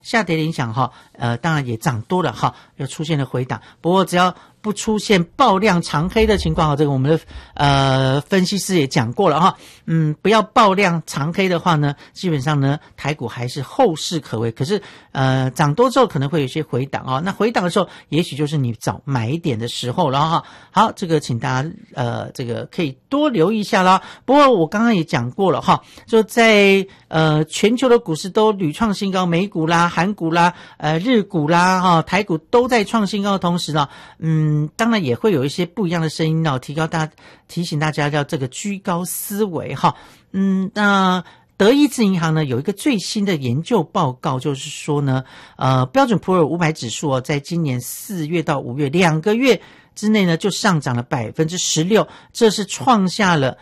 下跌的影响哈，当然也涨多了哈，又出现了回档。不过只要不出现爆量长黑的情况哈，这个我们的分析师也讲过了哈，不要爆量长黑的话呢，基本上呢台股还是后市可为。可是涨多之后可能会有一些回档啊，那回档的时候，也许就是你找买点的时候了哈。好，这个请大家这个可以多留意一下啦。不过我刚刚也讲过了哈，就在全球的股市都屡创新高，美股啦、韩股啦、日股啦哈、台股都在创新高的同时呢，当然也会有一些不一样的声音哦，提醒大家要这个居高思维哈。那德意志银行呢有一个最新的研究报告，就是说呢，标准普尔500指数在今年4月到5月2个月之内呢就上涨了 16%， 这是创下了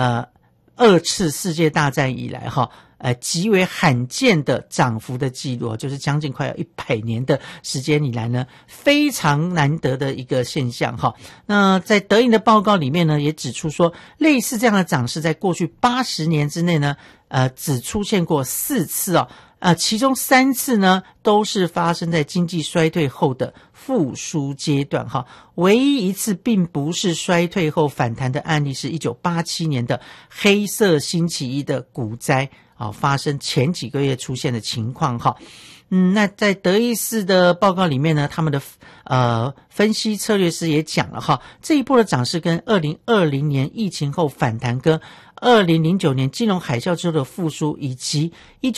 2次世界大战以来哈极为罕见的涨幅的记录，就是将近快要100年的时间以来呢，非常难得的一个现象哈。那在德银的报告里面呢，也指出说，类似这样的涨势在过去80年之内呢，只出现过4次哦。其中3次呢都是发生在经济衰退后的复苏阶段哈，唯一一次并不是衰退后反弹的案例是1987年的黑色星期一的股灾发生前几个月出现的情况哈。那在德意志的报告里面呢，他们的分析策略师也讲了哈，这一波的涨势跟2020年疫情后反弹跟2009年金融海啸之后的复苏，以及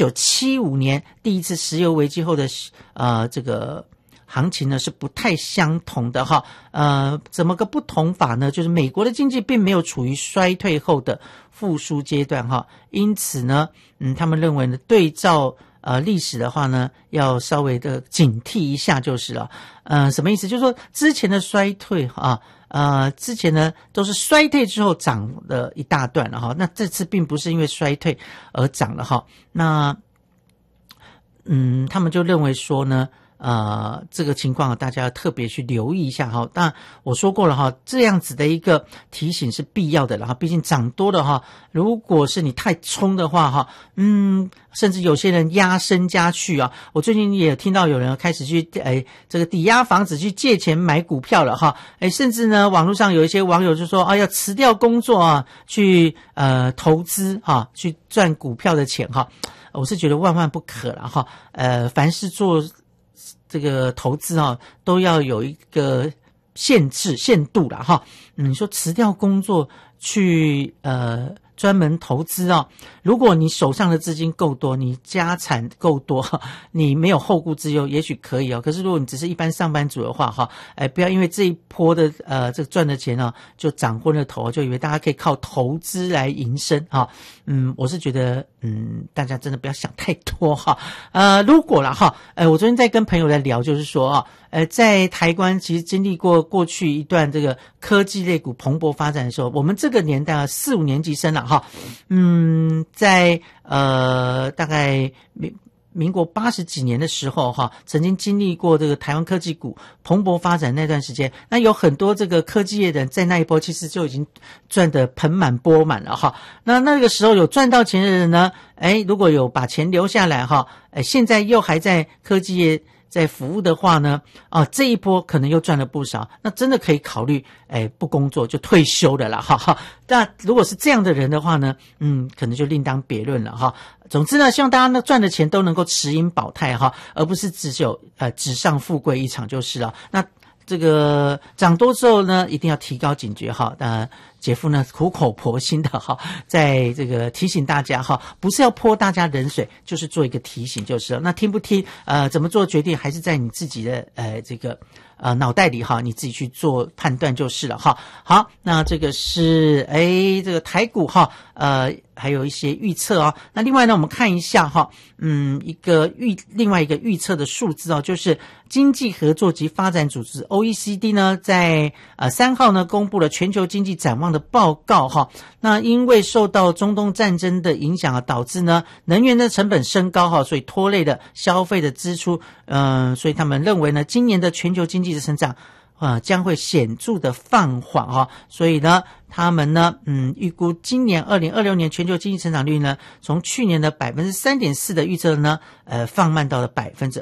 1975年第一次石油危机后的这个行情呢是不太相同的哈。怎么个不同法呢？就是美国的经济并没有处于衰退后的复苏阶段哈，因此呢，他们认为呢，对照历史的话呢，要稍微的警惕一下就是了。什么意思？就是说之前的衰退之前呢都是衰退之后涨了一大段了哈，那这次并不是因为衰退而涨了哈。那他们就认为说呢，这个情况大家要特别去留意一下哈。当然我说过了哈，这样子的一个提醒是必要的了哈，毕竟涨多了哈，如果是你太冲的话哈，甚至有些人压身家去啊。我最近也听到有人开始去这个抵押房子去借钱买股票了哈，甚至呢网络上有一些网友就说要辞掉工作啊，去投资哈，去赚股票的钱哈。我是觉得万万不可了哈，凡是做这个投资都要有一个限度啦哈。你说辞掉工作去专门投资如果你手上的资金够多，你家产够多，你没有后顾之忧，也许可以可是如果你只是一般上班族的话不要因为这一波的这个赚的钱就涨昏了头，就以为大家可以靠投资来营生我是觉得大家真的不要想太多如果啦我昨天在跟朋友在聊，就是说在台湾其实经历过过去一段这个科技类股蓬勃发展的时候，我们这个年代4、5年级生了在大概民国80几年的时候曾经经历过这个台湾科技股蓬勃发展那段时间，那有很多这个科技业的人在那一波其实就已经赚得盆满钵满了那个时候有赚到钱的人呢，如果有把钱留下来现在又还在科技业在服务的话呢，这一波可能又赚了不少，那真的可以考虑不工作就退休的啦那如果是这样的人的话呢，可能就另当别论了总之呢，希望大家呢赚的钱都能够持盈保泰而不是只有纸上富贵一场就是了。那这个涨多之后呢，一定要提高警觉姐夫呢苦口婆心的在这个提醒大家不是要泼大家冷水，就是做一个提醒就是了。那听不听怎么做决定还是在你自己的这个脑袋里你自己去做判断就是了好，那这个是这个台股还有一些预测那另外呢，我们看一下另外一个预测的数字就是经济合作及发展组织 OECD 呢在3号呢公布了全球经济展望的报告那因为受到中东战争的影响导致呢能源的成本升高所以拖累了消费的支出所以他们认为呢今年的全球经济的成长将会显著的放缓哈，所以呢，他们呢，预估今年2026年全球经济成长率呢，从去年的3.4%的预测呢，放慢到了